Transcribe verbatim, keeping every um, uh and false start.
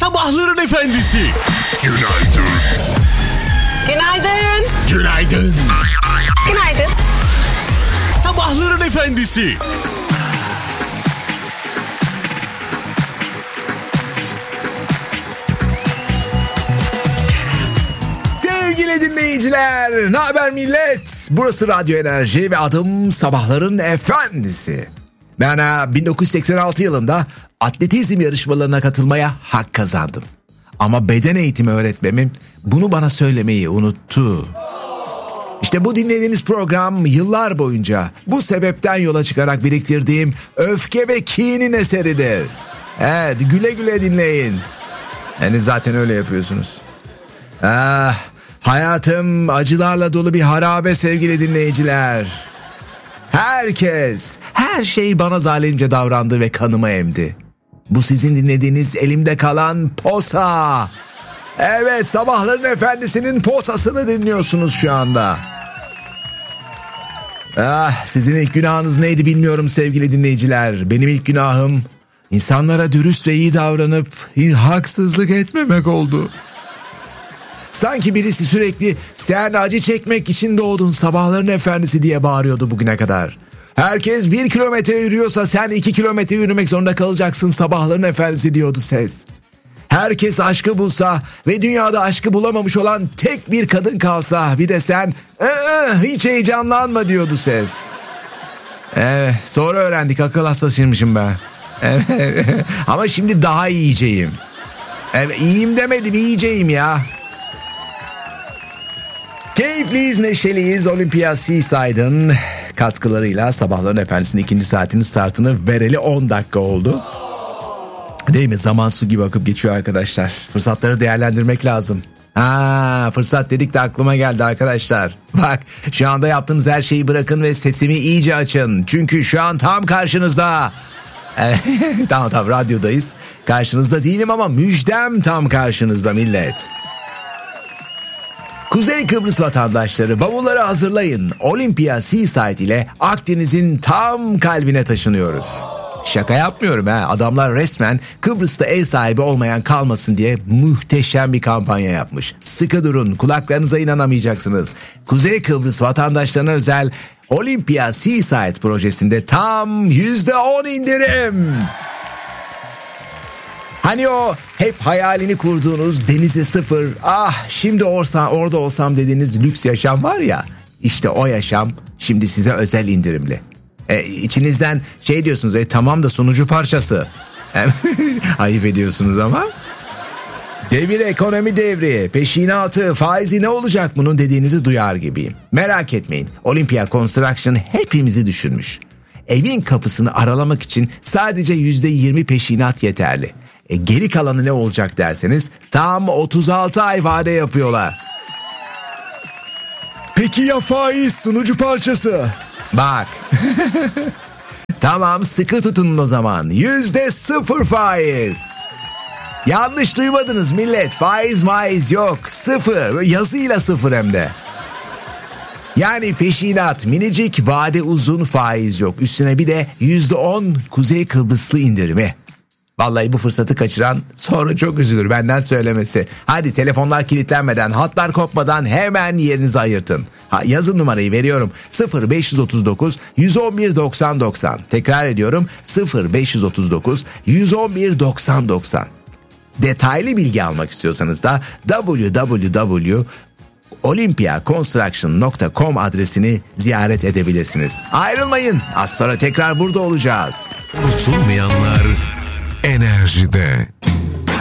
Sabahların efendisi. Günaydın. Günaydın. Günaydın. Günaydın. Sabahların efendisi. Sevgili dinleyiciler, ne haber millet? Burası Radyo Enerji ve adım Sabahların Efendisi. Ben bin dokuz yüz seksen altı yılında atletizm yarışmalarına katılmaya hak kazandım. Ama beden eğitimi öğretmenim bunu bana söylemeyi unuttu. İşte bu dinlediğiniz program yıllar boyunca bu sebepten yola çıkarak biriktirdiğim öfke ve kinin eseridir. Evet, güle güle dinleyin. Yani zaten öyle yapıyorsunuz. Ah, hayatım acılarla dolu bir harabe sevgili dinleyiciler. Herkes, her şey bana zalimce davrandı ve kanımı emdi. Bu sizin dinlediğiniz elimde kalan posa. Evet, Sabahların Efendisi'nin posasını dinliyorsunuz şu anda. Ah, sizin ilk günahınız neydi bilmiyorum sevgili dinleyiciler. Benim ilk günahım insanlara dürüst ve iyi davranıp haksızlık etmemek oldu. Sanki birisi sürekli sen acı çekmek için doğdun Sabahların Efendisi diye bağırıyordu bugüne kadar. Herkes bir kilometre yürüyorsa sen iki kilometre yürümek zorunda kalacaksın Sabahların Efendisi diyordu ses. Herkes aşkı bulsa ve dünyada aşkı bulamamış olan tek bir kadın kalsa bir de sen ıı, hiç heyecanlanma diyordu ses. Evet, sonra öğrendik akıl hastasıymışım ben. Evet, ama şimdi daha iyiceyim. Evet, iyiyim demedim, iyiceyim ya. Keyifliyiz, neşeliyiz. Olympia Seaside'ın katkılarıyla Sabahların Efendisi'nin ikinci saatinin startını vereli on dakika oldu. Değil mi? Zaman su gibi akıp geçiyor arkadaşlar. Fırsatları değerlendirmek lazım. Ha, fırsat dedik de aklıma geldi arkadaşlar. Bak, şu anda yaptığınız her şeyi bırakın ve sesimi iyice açın. Çünkü şu an tam karşınızda. tamam tamam radyodayız. Karşınızda değilim ama müjdem tam karşınızda millet. Kuzey Kıbrıs vatandaşları bavulları hazırlayın. Olympia Seaside ile Akdeniz'in tam kalbine taşınıyoruz. Şaka yapmıyorum ha. Adamlar resmen Kıbrıs'ta ev sahibi olmayan kalmasın diye muhteşem bir kampanya yapmış. Sıkı durun, kulaklarınıza inanamayacaksınız. Kuzey Kıbrıs vatandaşlarına özel Olympia Seaside projesinde tam yüzde on indirim. Hani o hep hayalini kurduğunuz denize sıfır, ah şimdi orsa, orada olsam dediğiniz lüks yaşam var ya, işte o yaşam şimdi size özel indirimli. E, içinizden şey diyorsunuz, e, tamam da sunucu parçası. Ayıp ediyorsunuz ama. Devir ekonomi devri, peşinatı, faizi ne olacak bunun dediğinizi duyar gibiyim. Merak etmeyin, Olympia Construction hepimizi düşünmüş. Evin kapısını aralamak için sadece yüzde yirmi peşinat yeterli. E, geri kalanı ne olacak derseniz tam otuz altı ay vade yapıyorlar. Peki ya faiz sunucu parçası? Bak. Tamam, sıkı tutunun o zaman. Yüzde sıfır faiz. Yanlış duymadınız millet. Faiz maiz yok. Sıfır. Yazıyla sıfır hem de. Yani peşinat minicik, vade uzun, faiz yok. Üstüne bir de yüzde on Kuzey Kıbrıslı indirimi. Vallahi bu fırsatı kaçıran sonra çok üzülür, benden söylemesi. Hadi telefonlar kilitlenmeden, hatlar kopmadan hemen yerinizi ayırtın. Ha, yazın numarayı veriyorum. sıfır beş otuz dokuz yüz on bir doksan doksan. Tekrar ediyorum. sıfır beş otuz dokuz yüz on bir doksan doksan. Detaylı bilgi almak istiyorsanız da double-u double-u double-u nokta olympia construction nokta com adresini ziyaret edebilirsiniz. Ayrılmayın. Az sonra tekrar burada olacağız. Unutulmayanlar enerjide.